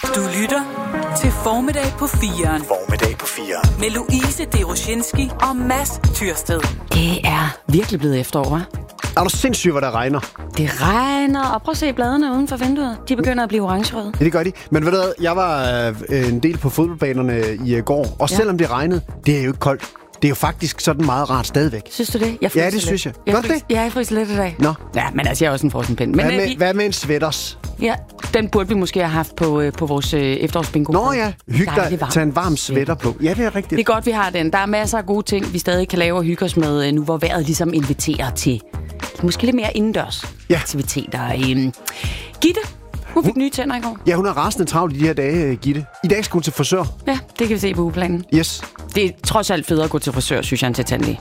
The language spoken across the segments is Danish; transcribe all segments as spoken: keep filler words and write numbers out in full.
Du lytter til Formiddag på firen. Formiddag på firen. Med Louise Deroshinski og Mads Tyrsted. Det er virkelig blevet efterår, hva'? Er du sindssygt, hvor der regner? Det regner, og prøv at se bladene uden for vinduet. De begynder at blive orangerøde. Ja, det gør de. Men ved du hvad, jeg var øh, en del på fodboldbanerne i øh, går, og ja. selvom det regnede, det er jo ikke koldt. Det er jo faktisk sådan meget rart stadigvæk. Synes du det? Jeg ja, det lidt. synes jeg. jeg Gør det? Ja, jeg fryser lidt i dag. Nå. Ja, men altså, jeg er også en frossenpind. Men, hvad, med, vi... hvad med en sweaters? Ja, den burde vi måske have haft på, øh, på vores øh, efterårsbingo. Nå ja, hyg dig, tag en varm sweater på. Ja, det er rigtigt. Det er godt, vi har den. Der er masser af gode ting, vi stadig kan lave og hygge os med, nu hvor vejret ligesom inviterer til måske lidt mere indendørs ja. aktiviteter. Øhm, Gitte, hun fik hun... nye tænder i går. Ja, hun er rasende travlt i de her dage, Gitte. I dag skal hun til frisør. Ja, det kan vi se på ugeplanen. Yes. Det er trods alt federe at gå til frisør, synes jeg, end til tandlæge.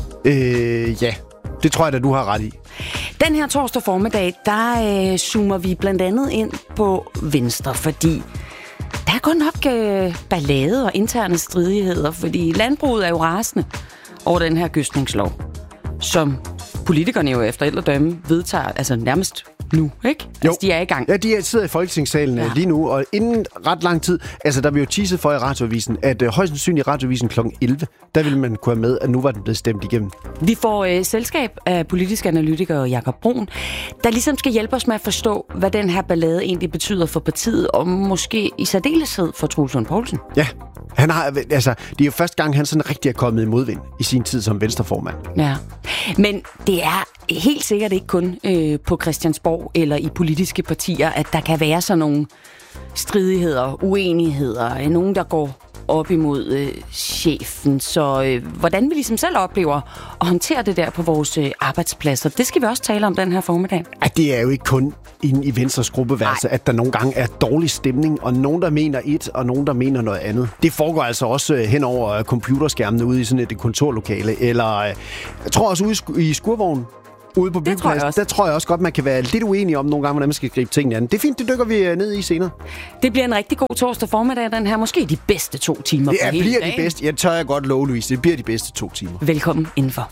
Øh, ja. Det tror jeg da, du har ret i. Den her torsdag formiddag, der øh, zoomer vi blandt andet ind på Venstre, fordi der er godt nok øh, ballade og interne stridigheder, fordi landbruget er jo rasende over den her gødskningslov, som politikerne jo efter ældredømme vedtager, altså nærmest nu, ikke? Altså, jo. de er i gang. Ja, de er, sidder i Folketingssalen ja. lige nu, og inden ret lang tid, altså der blev jo teaset for i Radioavisen, at øh, højst sandsynligt i Radioavisen klokken elleve, der ville man kunne have med, at nu var den blevet stemt igennem. Vi får øh, selskab af politisk analytiker Jakob Brun, der ligesom skal hjælpe os med at forstå, hvad den her ballade egentlig betyder for partiet, og måske i særdeleshed for Troels Lund Poulsen. Ja, han har, altså, det er jo første gang, han sådan rigtig er kommet i modvind i sin tid som venstreformand. Ja, men det er helt sikkert ikke kun øh, på Christiansborg eller i politiske partier, at der kan være sådan nogle stridigheder, uenigheder, nogen, der går op imod øh, chefen. Så øh, hvordan vi ligesom selv oplever at håndtere det der på vores øh, arbejdspladser, det skal vi også tale om den her formiddag. At det er jo ikke kun inde i Venstres gruppeværelse, at der nogle gange er dårlig stemning, og nogen, der mener et, og nogen, der mener noget andet. Det foregår altså også øh, hen over øh, computerskærmene ude i sådan et kontorlokale, eller øh, jeg tror også ude i, sk- i skurvognen. Ude på byggepladsen, der tror jeg også godt, man kan være lidt uenig om nogle gange, hvordan man skal gribe tingene an. Det er fint, det dykker vi ned i senere. Det bliver en rigtig god torsdag formiddag, den her. Måske de bedste to timer det på hele bliver dagen. De bedste. Jeg tør jeg godt love, Louise. Det bliver de bedste to timer. Velkommen indenfor.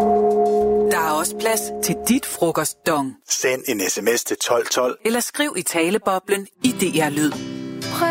Der er også plads til dit frokostdong. Send en sms til tolv tolv. Eller skriv i taleboblen i D R Lyd.